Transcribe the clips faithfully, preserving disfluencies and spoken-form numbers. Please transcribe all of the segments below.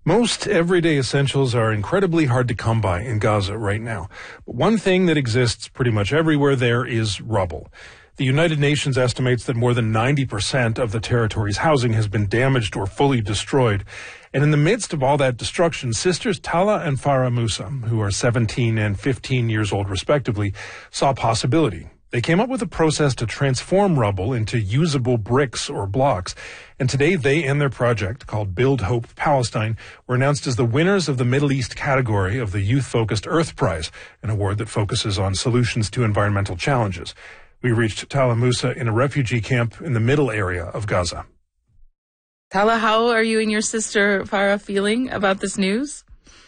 Most everyday essentials are incredibly hard to come by in Gaza right now. But one thing that exists pretty much everywhere there is rubble. The United Nations estimates that more than ninety percent of the territory's housing has been damaged or fully destroyed. And in the midst of all that destruction, sisters Tala and Farah Musa, who are seventeen and fifteen years old respectively, saw possibility. They came up with a process to transform rubble into usable bricks or blocks. And today they and their project, called Build Hope Palestine, were announced as the winners of the Middle East category of the Youth-Focused Earth Prize, an award that focuses on solutions to environmental challenges. We reached Tala Musa in a refugee camp in the middle area of Gaza. Tala, how are you and your sister Farah feeling about this news?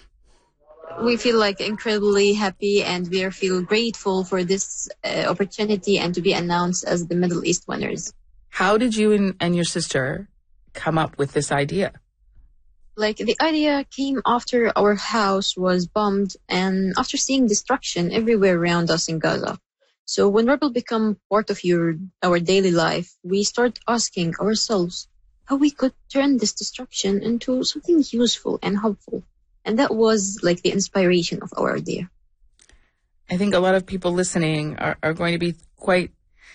We feel like incredibly happy, and we feel grateful for this uh, opportunity and to be announced as the Middle East winners. How did you and, and your sister come up with this idea? Like, the idea came after our house was bombed and after seeing destruction everywhere around us in Gaza. So when rubble become part of your our daily life, we start asking ourselves how we could turn this destruction into something useful and helpful. And that was like the inspiration of our idea. I think a lot of people listening are, are going to be quite,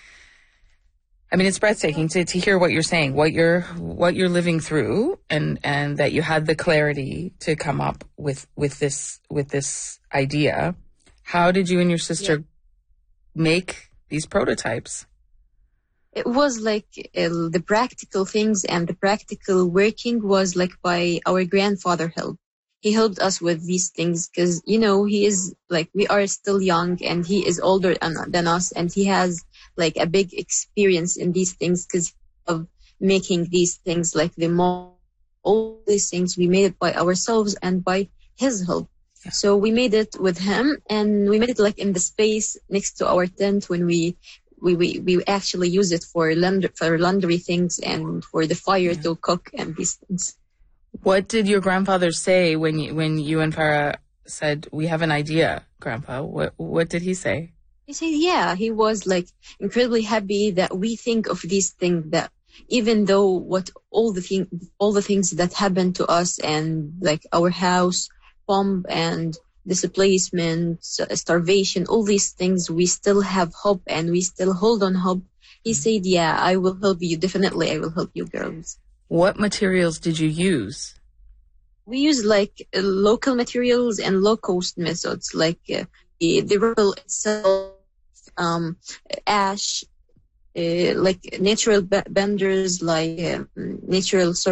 I mean, it's breathtaking to, to hear what you're saying, what you're, what you're living through, and, and that you had the clarity to come up with, with this, with this idea. How did you and your sister yeah. make these prototypes? It was like uh, the practical things, and the practical working was like by our grandfather help. He helped us with these things because, you know, he is like, we are still young and he is older than us, and he has like a big experience in these things because of making these things. Like the mall, all these things, we made it by ourselves and by his help. Yeah. So we made it with him, and we made it like in the space next to our tent when we we we, we actually use it for laundry, for laundry things and for the fire yeah. to cook and these things. What did your grandfather say when you, when you and Farah said, "We have an idea, Grandpa"? What what did he say? He said, yeah, he was like incredibly happy that we think of these things, that even though what all the thing all the things that happened to us, and like our house bomb and displacement, starvation, all these things, we still have hope and we still hold on hope. He said, yeah, I will help you. Definitely, I will help you girls. What materials did you use? We use like uh, local materials and low-cost methods, like uh, the, the rubble itself, um, ash, uh, like natural b- benders, like uh, natural